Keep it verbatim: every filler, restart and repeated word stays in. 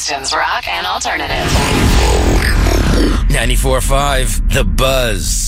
Houston's rock and alternative. ninety-four point five The Buzz.